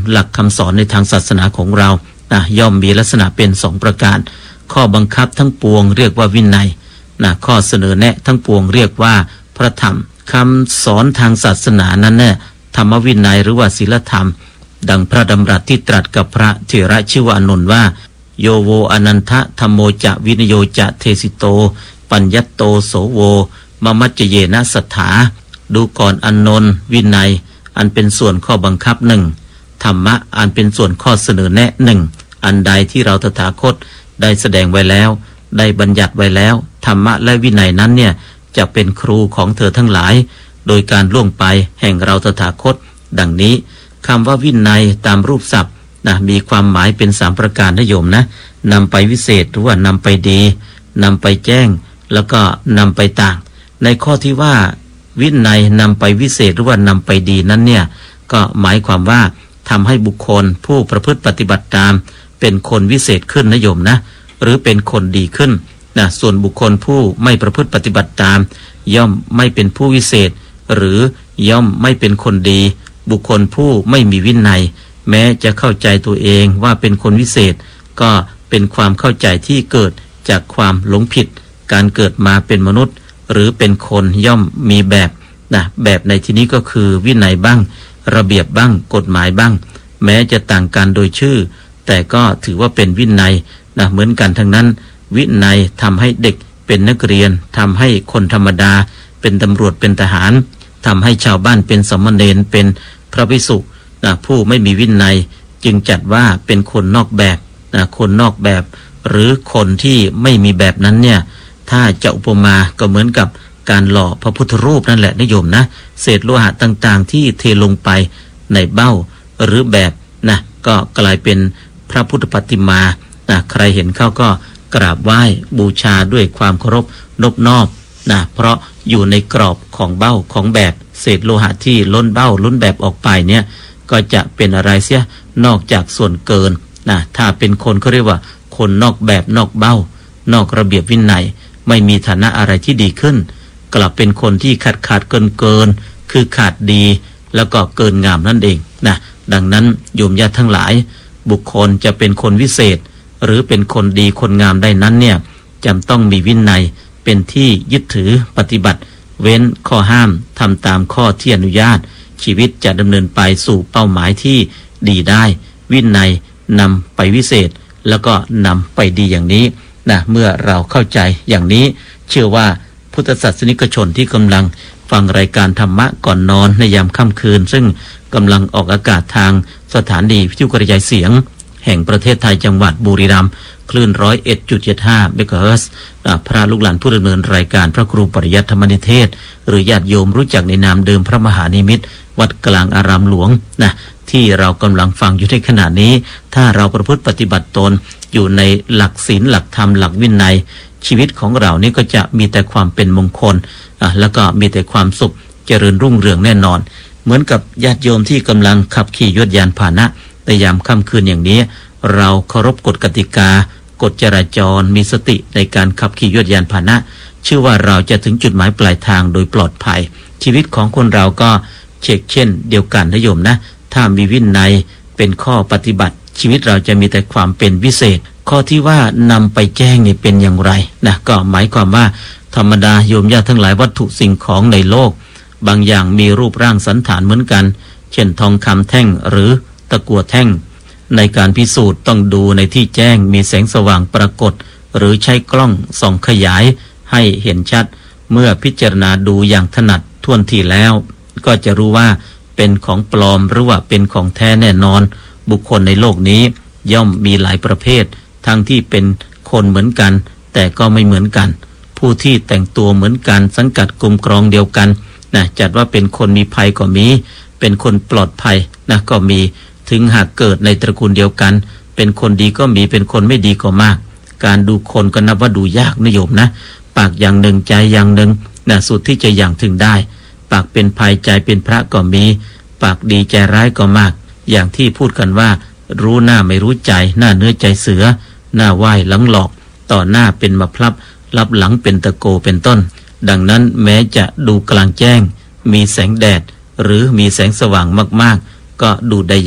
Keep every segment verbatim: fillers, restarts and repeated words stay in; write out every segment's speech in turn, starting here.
หลักคำสอนในทางศาสนาของเรานะย่อมมีลักษณะเป็นสองประการข้อบังคับทั้งปวงเรียกว่าวินัยนะข้อเสนอแนะทั้งปวงเรียกว่าพระธรรมคำสอนทางศาสนานั้นเนี่ยธรรมวินัยหรือว่าศีลธรรมดังพระดำรัสที่ตรัสกับพระเถระชื่อว่าอานนท์ว่าโยโวอนันทะธัมโมจะวินโยจะเทสิโตปัญญัตโตโสโวมมัจเจเยนะสัทธาดูก่อนอานนท์วินัยอันเป็นส่วนข้อบังคับหนึ่งธรรมะอันเป็นส่วนข้อเสนอแนะหนึ่งอันใดที่เราตถาคตได้แสดงไว้แล้วได้บัญญัติไว้แล้วธรรมะและวินัยนั้นเนี่ยจะเป็นครูของเธอทั้งหลายโดยการล่วงไปแห่งเราตถาคตดังนี้คำว่าวินัยตามรูปศัพท์นะมีความหมายเป็นสามประการนะโยมนะนำไปวิเศษหรือว่านำไปดีนำไปแจ้งแล้วก็นำไปต่างในข้อที่ว่าวินัยนำไปวิเศษหรือว่านำไปดีนั้นเนี่ยก็หมายความว่าทำให้บุคคลผู้ประพฤติปฏิบัติตามเป็นคนวิเศษขึ้นนะโยมนะหรือเป็นคนดีขึ้นนะส่วนบุคคลผู้ไม่ประพฤติปฏิบัติตามย่อมไม่เป็นผู้วิเศษหรือย่อมไม่เป็นคนดีบุคคลผู้ไม่มีวินัยแม้จะเข้าใจตัวเองว่าเป็นคนวิเศษก็เป็นความเข้าใจที่เกิดจากความหลงผิดการเกิดมาเป็นมนุษย์หรือเป็นคนย่อมมีแบบนะแบบในที่นี้ก็คือวินัยบ้างระเบียบบ้างกฎหมายบ้างแม้จะต่างกันโดยชื่อแต่ก็ถือว่าเป็นวินัยนะเหมือนกันทั้งนั้นวินัยทำให้เด็กเป็นนักเรียนทำให้คนธรรมดาเป็นตำรวจเป็นทหารทำให้ชาวบ้านเป็นสามเณรเป็นพระภิกษุนะผู้ไม่มีวินัยจึงจัดว่าเป็นคนนอกแบบนะคนนอกแบบหรือคนที่ไม่มีแบบนั้นเนี่ยถ้าจะอุปมาก็เหมือนกับการหล่อพระพุทธรูปนั่นแหละนิยมนะเศษโลหะต่างๆที่เทลงไปในเบ้าหรือแบบนะก็กลายเป็นพระพุทธปฏิมานะใครเห็นเขาก็กราบไหว้บูชาด้วยความเคารพนอบน้อมนะเพราะอยู่ในกรอบของเบ้าของแบบเศษโลหะที่ล้นเบ้าล้นแบบออกไปเนี่ยก็จะเป็นอะไรเสียนอกจากส่วนเกินนะถ้าเป็นคนเขาเรียกว่าคนนอกแบบนอกเบ้านอกระเบียบวินัยไม่มีฐานะอะไรที่ดีขึ้นกลับเป็นคนที่ขาดขาดเกินเกินคือขาดดีแล้วก็เกินงามนั่นเองนะดังนั้นโยมญาติทั้งหลายบุคคลจะเป็นคนวิเศษหรือเป็นคนดีคนงามได้นั้นเนี่ยจำต้องมีวินัยเป็นที่ยึดถือปฏิบัติเว้นข้อห้ามทำตามข้อที่อนุญาตชีวิตจะดำเนินไปสู่เป้าหมายที่ดีได้วินัยนำไปวิเศษแล้วก็นำไปดีอย่างนี้นะเมื่อเราเข้าใจอย่างนี้เชื่อว่าพุทธศาสนิกชนที่กำลังฟังรายการธรรมะก่อนนอนในยามค่ำคืนซึ่งกำลังออกอากาศทางสถานีวิทยุกระจายเสียงแห่งประเทศไทยจังหวัดบุรีรัมย์คลื่น หนึ่งร้อยเอ็ดจุดเจ็ดห้า เมกะเฮิรตซ์พระลูกหลานผู้ดำเนินรายการพระครูปริยัติธรรมนิเทศหรือญาติโยมรู้จักในนามเดิมพระมหานิมิตรวัดกลางอารามหลวงนะที่เรากำลังฟังอยู่ในขณะนี้ถ้าเราประพฤติปฏิบัติตนอยู่ในหลักศีลหลักธรรมหลักวินัยชีวิตของเรานี่ก็จะมีแต่ความเป็นมงคลอ่ะแล้วก็มีแต่ความสุขเจริญรุ่งเรืองแน่นอนเหมือนกับญาติโยมที่กำลังขับขี่ยวดยานพาหนะในยามค่ำคืนอย่างนี้เราเคารพกฎกติกากฎจราจรมีสติในการขับขี่ยวดยานพาหนะเชื่อว่าเราจะถึงจุดหมายปลายทางโดยปลอดภัยชีวิตของคนเราก็เช่นเช่นเดียวกันนะโยมนะถ้ามีวินัยเป็นข้อปฏิบัติชีวิตเราจะมีแต่ความเป็นวิเศษข้อที่ว่านำไปแจ้งนี่เป็นอย่างไรนะก็หมายความว่าธรรมดาโยมญาติทั้งหลายวัตถุสิ่งของในโลกบางอย่างมีรูปร่างสันฐานเหมือนกันเช่นทองคำแท่งหรือตะกั่วแท่งในการพิสูจน์ต้องดูในที่แจ้งมีแสงสว่างปรากฏหรือใช้กล้องส่องขยายให้เห็นชัดเมื่อพิจารณาดูอย่างถนัดท่วนทีแล้วก็จะรู้ว่าเป็นของปลอมหรือว่าเป็นของแท้แน่นอนบุคคลในโลกนี้ย่อมมีหลายประเภททั้งที่เป็นคนเหมือนกันแต่ก็ไม่เหมือนกันผู้ที่แต่งตัวเหมือนกันสังกัดกลุ่มกรองเดียวกันนะจัดว่าเป็นคนมีภัยก็มีเป็นคนปลอดภัยนะก็มีถึงหากเกิดในตระกูลเดียวกันเป็นคนดีก็มีเป็นคนไม่ดีก็มากการดูคนก็นับว่าดูยากนะโยมนะปากอย่างหนึ่งใจอย่างหนึ่งนะสุดที่จะอย่างถึงได้ปากเป็นภัยใจเป็นพระก็มีปากดีใจร้ายก็มากอย่างที่พูดกันว่ารู้หน้าไม่รู้ใจหน้าเนื้อใจเสือหน้าไหว้หลังหลอกต่อหน้าเป็นมะพร้าวรับหลังเป็นตะโกเป็นต้นดังนั้นแม้จะดูกลางแจ้งมีแสงแดดหรือมีแสงสว่างมากๆก็ดูได้ยาก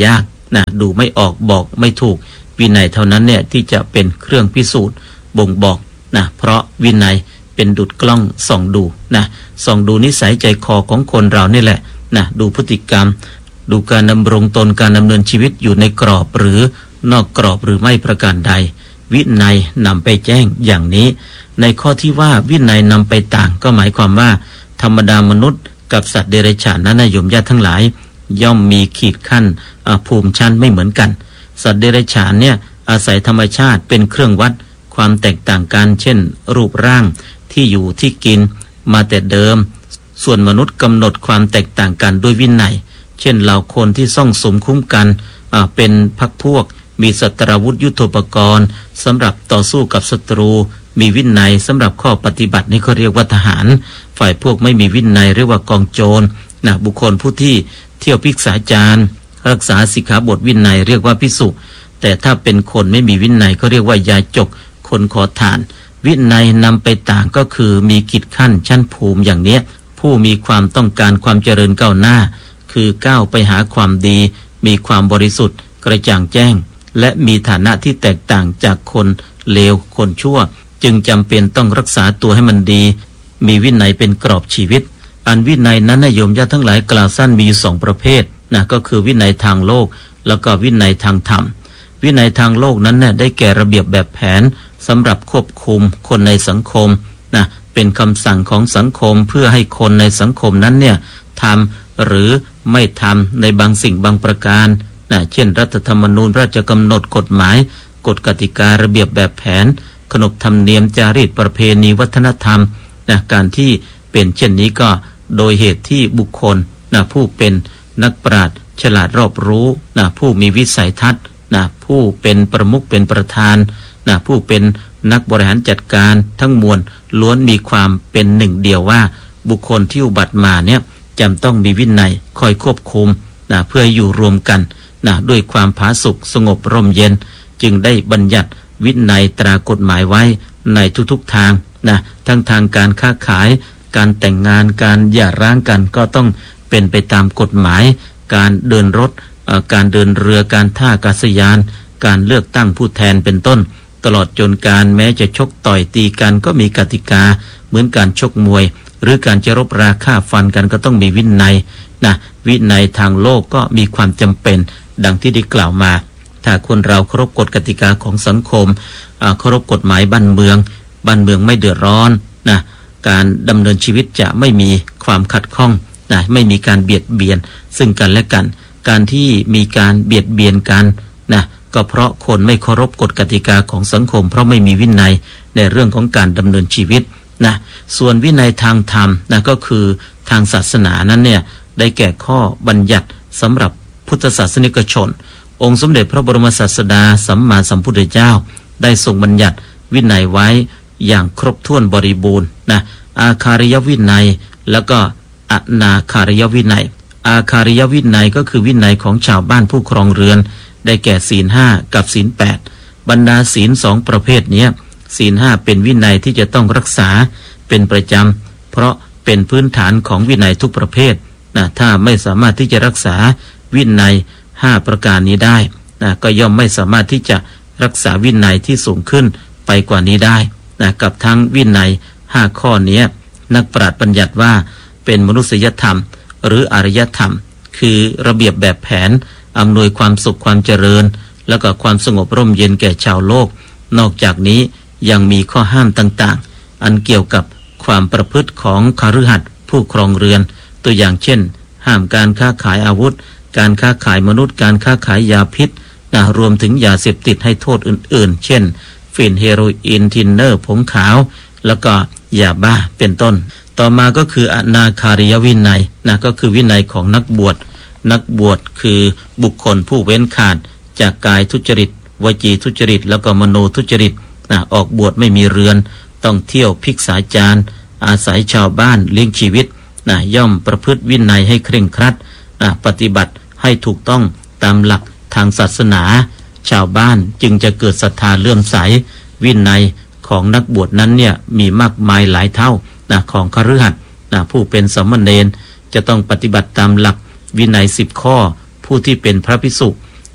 นะดูไม่ออกบอกไม่ถูกวินัยเท่านั้นเนี่ยที่จะเป็นเครื่องพิสูจน์บ่งบอกนะเพราะวินัยเป็นดุจกล้องส่องดูนะส่องดูนิสัยใจคอของคนเรานี่แหละนะดูพฤติกรรมดูการดำรงตนการดำเนินชีวิตอยู่ในกรอบหรือนอกกรอบหรือไม่ประการใดวินัยนำไปแจ้งอย่างนี้ในข้อที่ว่าวินัยนำไปต่างก็หมายความว่าธรรมดามนุษย์กับสัตว์เดรัจฉานนั้นโยมญาติทั้งหลายย่อมมีขีดขั้นภูมิชั้นไม่เหมือนกันสัตว์เดรัจฉานเนี่ยอาศัยธรรมชาติเป็นเครื่องวัดความแตกต่างกันเช่นรูปร่างที่อยู่ที่กินมาแต่เดิมส่วนมนุษย์กำหนดความแตกต่างกันด้วยวินัยเช่นเหล่าคนที่ซ่องสุมคุ้มกันเป็นพรรคพวกมีศัตราวุธยุทโธปกรณ์สำหรับต่อสู้กับศัตรูมีวินัยสำหรับข้อปฏิบัตินี่เขาเรียกว่าทหารฝ่ายพวกไม่มีวินัยเรียกว่ากองโจรนะบุคคลผู้ที่เที่ยวพิกษาจารรักษาสิกขาบทวินัยเรียกว่าภิกษุแต่ถ้าเป็นคนไม่มีวินัยเขาเรียกว่ายาจกคนขอทานวินัยนำไปต่างก็คือมีกิจขั้นชั้นภูมิอย่างเนี้ยผู้มีความต้องการความเจริญก้าวหน้าคือก้าวไปหาความดีมีความบริสุทธิ์กระจ่างแจ้งและมีฐานะที่แตกต่างจากคนเลวคนชั่วจึงจำเป็นต้องรักษาตัวให้มันดีมีวินัยเป็นกรอบชีวิตอันวินัยนั้นโยมญาติทั้งหลายกล่าวสั้นมีสองประเภทนะก็คือวินัยทางโลกแล้วก็วินัยทางธรรมวินัยทางโลกนั้นเนี่ยได้แก่ระเบียบแบบแผนสำหรับควบคุมคนในสังคมนะเป็นคำสั่งของสังคมเพื่อให้คนในสังคมนั้นเนี่ยทำหรือไม่ทำในบางสิ่งบางประการนะเช่นรัฐธรรมนูญราชกำหนดกฎหมายกฎกติการะเบียบแบบแผนขนบธรรมเนียมจารีตประเพณีวัฒนธรรมนะการที่เป็นเช่นนี้ก็โดยเหตุที่บุคคลนะผู้เป็นนักปราชญ์ฉลาดรอบรู้นะผู้มีวิสัยทัศน์นะผู้เป็นประมุขเป็นประธานนะผู้เป็นนักบริหารจัดการทั้งมวลล้วนมีความเป็นหนึ่งเดียวว่าบุคคลที่อุบัติมาเนี่ยจำต้องมีวินัยคอยควบคุมนะเพื่ออยู่รวมกันนะด้วยความผาสุกสงบร่มเย็นจึงได้บัญญัติวินัยตรากฎหมายไว้ในทุกๆทางนะทั้งทางการค้าขายการแต่งงานการหย่าร้างกันก็ต้องเป็นไปตามกฎหมายการเดินรถการเดินเรือการท่าอากาศยานการเลือกตั้งผู้แทนเป็นต้นตลอดจนการแม้จะชกต่อยตีกันก็มีกติกาเหมือนการชกมวยหรือการจะรบราฆ่าฟันกันก็ต้องมีวินัยนะวินัยทางโลกก็มีความจำเป็นดังที่ได้กล่าวมาถ้าคนเราเคารพกฎกติกาของสังคมเคารพกฎหมายบ้านเมืองบ้านเมืองไม่เดือดร้อนนะการดำเนินชีวิตจะไม่มีความขัดข้องนะไม่มีการเบียดเบียนซึ่งกันและกันการที่มีการเบียดเบียนกันนะก็เพราะคนไม่เคารพกฎกติกาของสังคมเพราะไม่มีวินัยในเรื่องของการดำเนินชีวิตนะส่วนวินัยทางธรรมนะก็คือทางศาสนานั้นเนี่ยได้แก่ข้อบัญญัติสำหรับพุทธศาสนิกชนองค์สมเด็จพระบรมศาสดาสัมมาสัมพุทธเจ้าได้ทรงบัญญัติวินัยไว้อย่างครบถ้วนบริบูรณ์นะอาคาริยวินัยแล้วก็อนาคาริยวินัยอาคาริยวินัยก็คือวินัยของชาวบ้านผู้ครองเรือนได้แก่ศีลห้ากับศีลแปดบรรดาศีลสองประเภทนี้ศีลห้าเป็นวินัยที่จะต้องรักษาเป็นประจำเพราะเป็นพื้นฐานของวินัยทุกประเภทนะถ้าไม่สามารถที่จะรักษาวินัยห้าประการนี้ได้นะก็ย่อมไม่สามารถที่จะรักษาวินัยที่สูงขึ้นไปกว่านี้ได้นะกับทั้งวินัยห้าข้อนี้นักปราชญ์บัญญัติว่าเป็นมนุษยธรรมหรืออารยธรรมคือระเบียบแบบแผนอำนวยความสุขความเจริญแล้วก็ความสงบร่มเย็นแก่ชาวโลกนอกจากนี้ยังมีข้อห้ามต่างๆอันเกี่ยวกับความประพฤติของคฤหัสถ์ผู้ครองเรือนตัวอย่างเช่นห้ามการค้าขายอาวุธการค้าขายมนุษย์การค้าขายยาพิษนะรวมถึงยาเสพติดให้โทษอื่นๆเช่นฝิ่นเฮโรอีนทินเนอร์ผงขาวแล้วก็ยาบ้าเป็นต้นต่อมาก็คืออนาคาริยวินัยนะก็คือวินัยของนักบวชนักบวชคือบุคคลผู้เว้นขาดจากกายทุจริตวจีทุจริตแล้วก็มโนทุจริตนะออกบวชไม่มีเรือนต้องเที่ยวภิกษาจารอาศัยชาวบ้านเลี้ยงชีวิตนะย่อมประพฤติวินัยให้เคร่งครัดนะปฏิบัติให้ถูกต้องตามหลักทางศาสนาชาวบ้านจึงจะเกิดศรัทธาเลื่อมใสวินัยของนักบวชนั้นเนี่ยมีมากมายหลายเท่านะของคฤหัสถ์นะผู้เป็นสามเณรจะต้องปฏิบัติตามหลักวินัยสิบข้อผู้ที่เป็นพระภิกษุ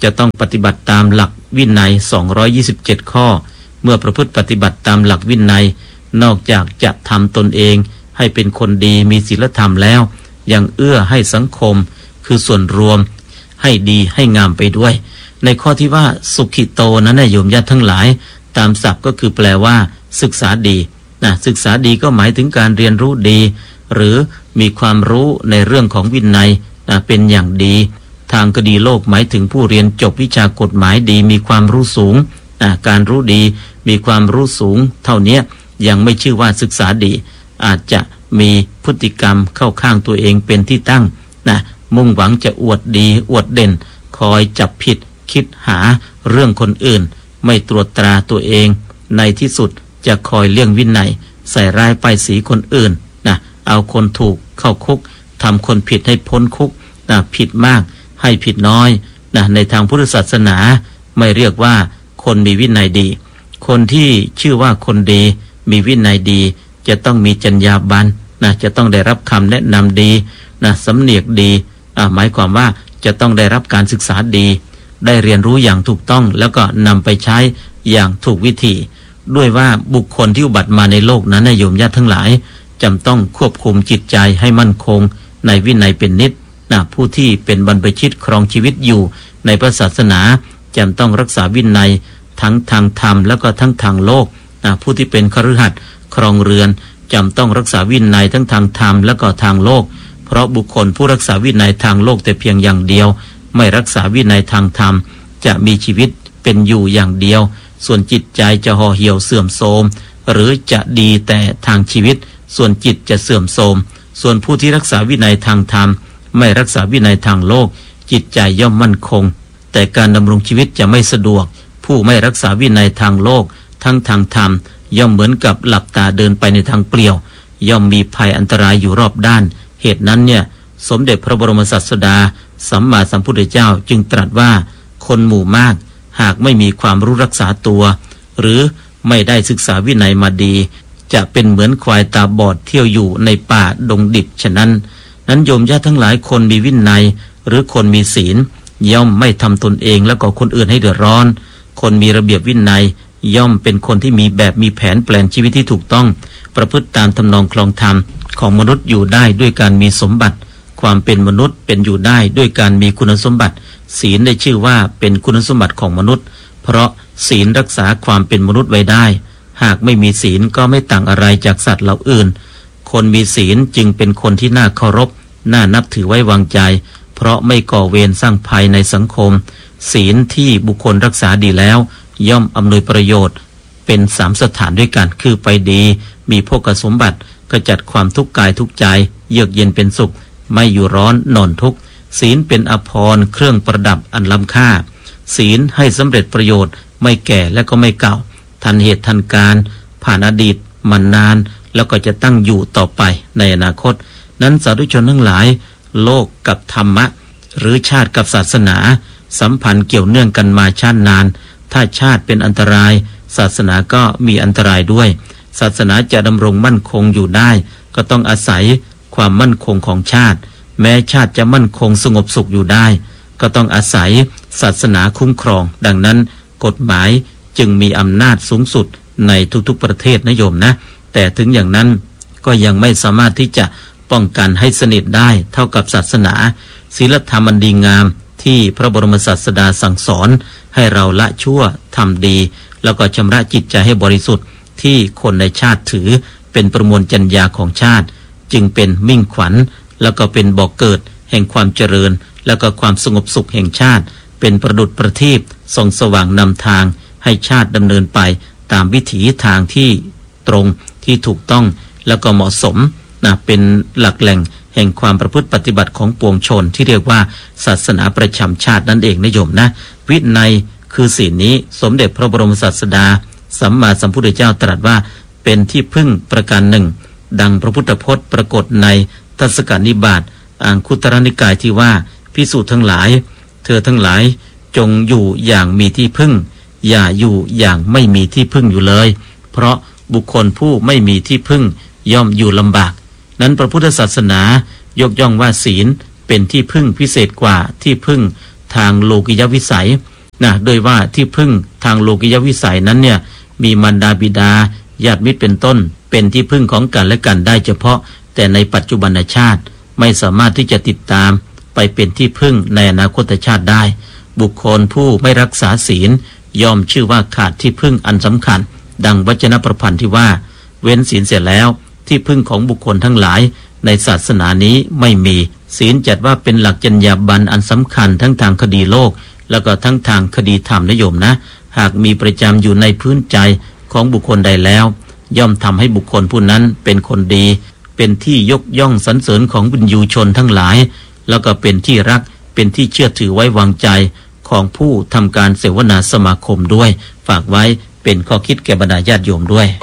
จะต้องปฏิบัติตามหลักวินัยสองร้อยยี่สิบเจ็ดข้อเมื่อประพฤติปฏิบัติตามหลักวินัยนอกจากจะทำตนเองให้เป็นคนดีมีศีลธรรมแล้วยังเอื้อให้สังคมคือส่วนรวมให้ดีให้งามไปด้วยในข้อที่ว่าสุขิโตนั้นนะโยมญาติทั้งหลายตามศัพท์ก็คือแปลว่าศึกษาดีนะศึกษาดีก็หมายถึงการเรียนรู้ดีหรือมีความรู้ในเรื่องของวินัยนะเป็นอย่างดีทางคดีโลกหมายถึงผู้เรียนจบวิชากฎหมายดีมีความรู้สูงนะการรู้ดีมีความรู้สูงเท่านี้ยังไม่ชื่อว่าศึกษาดีอาจจะมีพฤติกรรมเข้าข้างตัวเองเป็นที่ตั้งนะมุ่งหวังจะอวดดีอวดเด่นคอยจับผิดคิดหาเรื่องคนอื่นไม่ตรวจตราตัวเองในที่สุดจะคอยเลี่ยงวินัยใส่ร้ายป้ายสีคนอื่นนะเอาคนถูกเข้าคุกทำคนผิดให้พ้นคุกนะผิดมากให้ผิดน้อยนะในทางพุทธศาสนาไม่เรียกว่าคนมีวินัยดีคนที่ชื่อว่าคนดีมีวินัยดีจะต้องมีจรรยาบรรณนะจะต้องได้รับคำแนะนำดีนะสำเนียกดีอ่าหมายความว่าจะต้องได้รับการศึกษาดีได้เรียนรู้อย่างถูกต้องแล้วก็นำไปใช้อย่างถูกวิธีด้วยว่าบุคคลที่อุบัติมาในโลกนั้นนะโยมญาติทั้งหลายจำต้องควบคุมจิตใจให้มั่นคงในวินัยเป็นนิจนะผู้ที่เป็นบรรพชิตครองชีวิตอยู่ในพระศาสนาจำต้องรักษาวินัยทั้งทางธรรมแล้วก็ทั้งทางโลกนะผู้ที่เป็นคฤหัสถ์ครองเรือนจำต้องรักษาวินัยทั้งทางธรรมแล้วก็ทางโลกเพราะบุคคลผู้รักษาวินัยทางโลกแต่เพียงอย่างเดียวไม่รักษาวินัยทางธรรมจะมีชีวิตเป็นอยู่อย่างเดียวส่วนจิตใจจะห่อเหี่ยวเสื่อมโทรมหรือจะดีแต่ทางชีวิตส่วนจิตจะเสื่อมโทรมส่วนผู้ที่รักษาวินัยทางธรรมไม่รักษาวินัยทางโลกจิตใจย่อมมั่นคงแต่การดำรงชีวิตจะไม่สะดวกผู้ไม่รักษาวินัยทางโลกทั้งทางธรรมย่อมเหมือนกับหลับตาเดินไปในทางเปลี่ยวย่อมมีภัยอันตรายอยู่รอบด้านเหตุนั้นเนี่ยสมเด็จพระบรมศาสดาสัมมาสัมพุทธเจ้าจึงตรัสว่าคนหมู่มากหากไม่มีความรู้รักษาตัวหรือไม่ได้ศึกษาวินัยมาดีจะเป็นเหมือนควายตาบอดเที่ยวอยู่ในป่าดงดิบฉะนั้นนั้นโยมญาติทั้งหลายคนมีวินัยหรือคนมีศีลย่อมไม่ทำตนเองแล้วก็คนอื่นให้เดือดร้อนคนมีระเบียบวินัยย่อมเป็นคนที่มีแบบมีแผนแปลนชีวิตที่ถูกต้องประพฤติตามทำนองคลองธรรมของมนุษย์อยู่ได้ด้วยการมีสมบัติความเป็นมนุษย์เป็นอยู่ได้ด้วยการมีคุณสมบัติศีลได้ชื่อว่าเป็นคุณสมบัติของมนุษย์เพราะศีลรักษาความเป็นมนุษย์ไว้ได้หากไม่มีศีลก็ไม่ต่างอะไรจากสัตว์เหล่าอื่นคนมีศีลจึงเป็นคนที่น่าเคารพน่านับถือไว้วางใจเพราะไม่ก่อเวรสร้างภัยในสังคมศีลที่บุคคลรักษาดีแล้วย่อมอำนวยประโยชน์เป็นสามสถานด้วยกันคือไปดีมีโภคสมบัติกระจัดความทุกข์กายทุกข์ใจเยือกเย็นเป็นสุขไม่อยู่ร้อนนอนทุกข์ศีลเป็นอภรณ์เครื่องประดับอันล้ำค่าศีลให้สำเร็จประโยชน์ไม่แก่และก็ไม่เก่าทันเหตุทันการผ่านอดีตมานานแล้วก็จะตั้งอยู่ต่อไปในอนาคตนั้นสาธุชนทั้งหลายโลกกับธรรมะหรือชาติกับศาสนาสัมพันธ์เกี่ยวเนื่องกันมาชาตินานถ้าชาติเป็นอันตรายศาสนาก็มีอันตรายด้วยศาสนาจะดำรงมั่นคงอยู่ได้ก็ต้องอาศัยความมั่นคงของชาติแม้ชาติจะมั่นคงสงบสุขอยู่ได้ก็ต้องอาศัยศาสนาคุ้มครองดังนั้นกฎหมายจึงมีอำนาจสูงสุดในทุกๆประเทศนะโยมนะแต่ถึงอย่างนั้นก็ยังไม่สามารถที่จะป้องกันให้สนิทได้เท่ากับศาสนาศีลธรรมอันดีงามที่พระบรมศาสดาสั่งสอนให้เราละชั่วทำดีแล้วก็ชำระจิตใจให้บริสุทธิ์ที่คนในชาติถือเป็นประมวลจรรยาของชาติจึงเป็นมิ่งขวัญแล้วก็เป็นบ่อกเกิดแห่งความเจริญแล้วก็ความสงบสุขแห่งชาติเป็นประดุจประทีปส่องสว่างนำทางให้ชาติดำเนินไปตามวิถีทางที่ตรงที่ถูกต้องแล้วก็เหมาะสมนะเป็นหลักแหล่งแห่งความประพฤติปฏิบัติของปวงชนที่เรียกว่าศาสนาประจำชาตินั่นเองนะโยมนะวินัยคือศีลนี้สมเด็จพระบรมศาสดาสัมมาสัมพุทธเจ้าตรัสว่าเป็นที่พึ่งประการหนึ่งดังพระพุทธพจน์ปรากฏในทัศกนิบาตอังคุตรนิกายที่ว่าภิกษุทั้งหลายเธอทั้งหลายจงอยู่อย่างมีที่พึ่งอย่าอยู่อย่างไม่มีที่พึ่งอยู่เลยเพราะบุคคลผู้ไม่มีที่พึ่งย่อมอยู่ลำบากนั้นพระพุทธศาสนายกย่องว่าศีลเป็นที่พึ่งพิเศษกว่าที่พึ่งทางโลกิยวิสัยนะโดยว่าที่พึ่งทางโลกิยวิสัยนั้นเนี่ยมีมารดาบิดาญาติมิตรเป็นต้นเป็นที่พึ่งของกันและกันได้เฉพาะแต่ในปัจจุบันชาติไม่สามารถที่จะติดตามไปเป็นที่พึ่งในอนาคตชาติได้บุคคลผู้ไม่รักษาศีลย่อมชื่อว่าขาดที่พึ่งอันสำคัญดังวจนะประพันธ์ที่ว่าเว้นศีลเสร็จแล้วที่พึ่งของบุคคลทั้งหลายในศาสนานี้ไม่มีศีลจัดว่าเป็นหลักจรรยาบรรณอันสำคัญทั้งทางคดีโลกแล้วก็ทั้งทางคดีธรรมนิยมนะหากมีประจำอยู่ในพื้นใจของบุคคลใดแล้วย่อมทำให้บุคคลผู้นั้นเป็นคนดีเป็นที่ยกย่องสรรเสริญของวิญญูชนทั้งหลายแล้วก็เป็นที่รักเป็นที่เชื่อถือไว้วางใจของผู้ทำการเสวนาสมาคมด้วยฝากไว้เป็นข้อคิดแก่บรรดาญาติโยมด้วย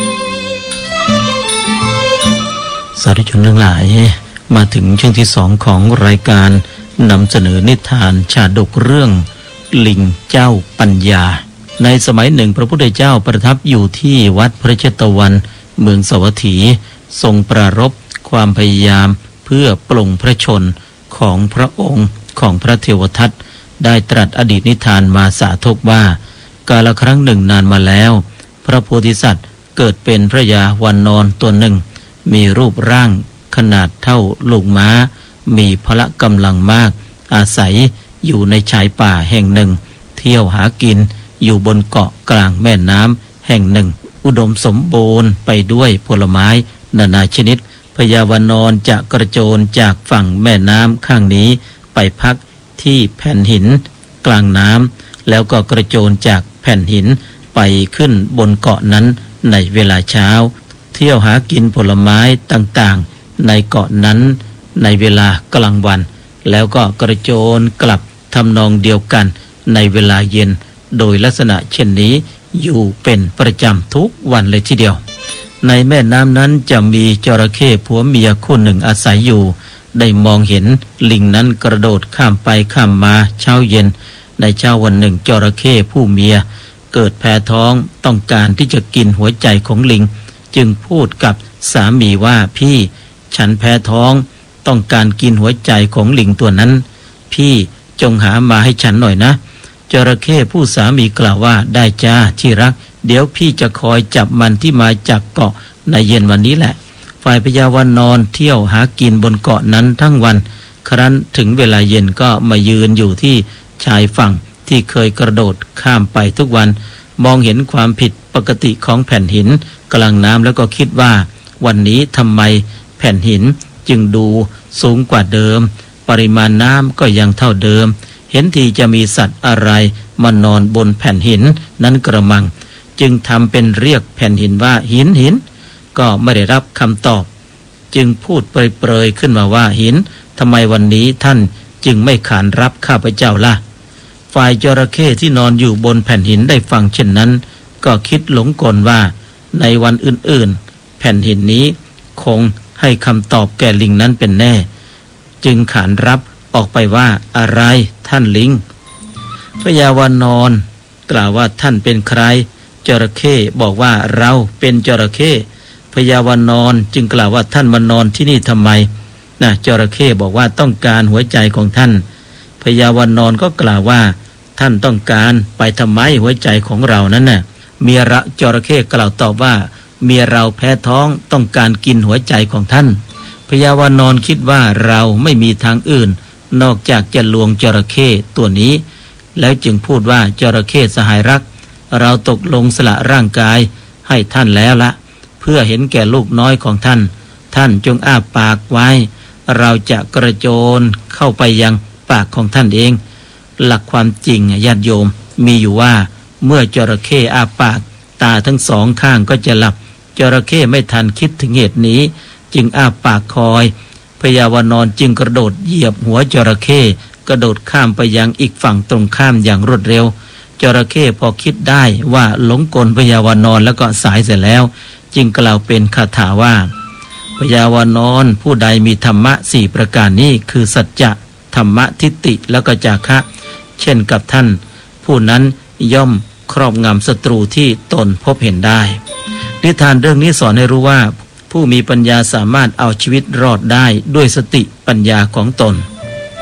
สาธุชนทั้งหลายมาถึงช่วงที่สองของรายการนำเสนอนิทานชาดกเรื่องลิงเจ้าปัญญาในสมัยหนึ่งพระพุทธเจ้าประทับอยู่ที่วัดพระเชตวันเมืองสวัสถีทรงปรารภความพยายามเพื่อปลงพระชนของพระองค์ของพระเทวทัตได้ตรัสอดีตนิทานมาสาธกว่ากาลครั้งหนึ่งนานมาแล้วพระโพธิสัตว์เกิดเป็นพระยาวันนรตัวหนึ่งมีรูปร่างขนาดเท่าลูกม้ามีพละกำลังมากอาศัยอยู่ในชายป่าแห่งหนึ่งเที่ยวหากินอยู่บนเกาะกลางแม่น้ำแห่งหนึ่งอุดมสมบูรณ์ไปด้วยผลไม้นานาชนิดพญาวานรจะกระโจนจากฝั่งแม่น้ำข้างนี้ไปพักที่แผ่นหินกลางน้ำแล้วก็กระโจนจากแผ่นหินไปขึ้นบนเกาะนั้นในเวลาเช้าเที่ยวหากินผลไม้ต่างๆในเกาะนั้นในเวลากลางวันแล้วก็กระโจนกลับทำนองเดียวกันในเวลาเย็นโดยลักษณะเช่นนี้อยู่เป็นประจำทุกวันเลยทีเดียวในแม่น้ำนั้นจะมีจระเข้ผัวเมียคู่หนึ่งอาศัยอยู่ได้มองเห็นลิงนั้นกระโดดข้ามไปข้ามมาเช้าเย็นในเช้าวันหนึ่งจระเข้ผู้เมียเกิดแพ้ท้องต้องการที่จะกินหัวใจของลิงจึงพูดกับสามีว่าพี่ฉันแพ้ท้องต้องการกินหัวใจของลิงตัวนั้นพี่จงหามาให้ฉันหน่อยนะจระเข้ผู้สามีกล่าวว่าได้จ้าที่รักเดี๋ยวพี่จะคอยจับมันที่มาจากเกาะในเย็นวันนี้แหละฝ่ายพญาวานรเที่ยวหากินบนเกาะนั้นทั้งวันครั้นถึงเวลาเย็นก็มายืนอยู่ที่ชายฝั่งที่เคยกระโดดข้ามไปทุกวันมองเห็นความผิดปกติของแผ่นหินกลางน้ำแล้วก็คิดว่าวันนี้ทำไมแผ่นหินจึงดูสูงกว่าเดิมปริมาณน้ำก็ยังเท่าเดิมเห็นทีจะมีสัตว์อะไรมานอนบนแผ่นหินนั้นกระมังจึงทำเป็นเรียกแผ่นหินว่าหินหินก็ไม่ได้รับคำตอบจึงพูดเปรยๆขึ้นมาว่าหินทำไมวันนี้ท่านจึงไม่ขานรับข้าพเจ้าล่ะฝ่ายจระเข้ที่นอนอยู่บนแผ่นหินได้ฟังเช่นนั้นก็คิดหลงกลว่าในวันอื่นๆแผ่นหินนี้คงให้คำตอบแก่ลิงนั้นเป็นแน่จึงขานรับออกไปว่าอะไรท่านลิงพญาวานรกล่าวว่าท่านเป็นใครจระเข้บอกว่าเราเป็นจระเข้พญาวานรจึงกล่าวว่าท่านมานอนที่นี่ทำไมนะจระเข้บอกว่าต้องการหัวใจของท่านพญาวานรก็กล่าวว่าท่านต้องการไปทำไมหัวใจของเรานั้นน่ะเมียระจระเข้กล่าวตอบว่าเมียเราแพ้ท้องต้องการกินหัวใจของท่านพญาวานรคิดว่าเราไม่มีทางอื่นนอกจากจะลวงจระเข้ตัวนี้แล้วจึงพูดว่าจระเข้สหายรักเราตกลงสละร่างกายให้ท่านแล้วละเพื่อเห็นแก่ลูกน้อยของท่านท่านจงอ้าปากไว้เราจะกระโจนเข้าไปยังปากของท่านเองหลักความจริงญาติโยมมีอยู่ว่าเมื่อจระเข้อ้าปากตาทั้งสองข้างก็จะหลับจระเข้ไม่ทันคิดถึงเหตุนี้จึงอ้าปากคอยพญาวานรจึงกระโดดเหยียบหัวจระเข้กระโดดข้ามไปยังอีกฝั่งตรงข้ามอย่างรวดเร็วจระเข้พอคิดได้ว่าหลงกลพญาวานรแล้วก็สายเสร็จแล้วจึงกล่าวเป็นคาถาว่าพญาวานรผู้ใดมีธรรมะสี่ประการนี้คือสัจจะธรรมะทิฏฐิแล้วก็จาคะเช่นกับท่านผู้นั้นย่อมครอบงำศัตรูที่ตนพบเห็นได้นิทานเรื่องนี้สอนให้รู้ว่าผู้มีปัญญาสามารถเอาชีวิตรอดได้ด้วยสติปัญญาของตน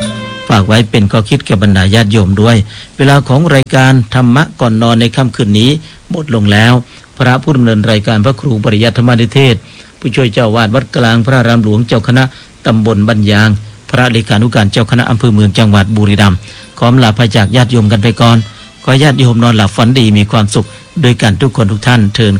ฝากไว้เป็นข้อคิดแก่บรรดาญาติโยมด้วยเวลาของรายการธรรมะก่อนนอนในค่ำคืนนี้หมดลงแล้วพระผู้ดำเนินรายการพระครูปริยัติธรรมนิเทศผู้ช่วยเจ้าวาดวัดกลางพระอารามหลวงเจ้าคณะตำบลบัญญังพระเลขานุการเจ้าคณะอำเภอเมืองจังหวัดบุรีรัมย์ขอลาพระจากญาติโยมกันไปก่อนขอญาติโยมนอนหลับฝันดีมีความสุขโดยกันทุกคนทุกท่านเทิน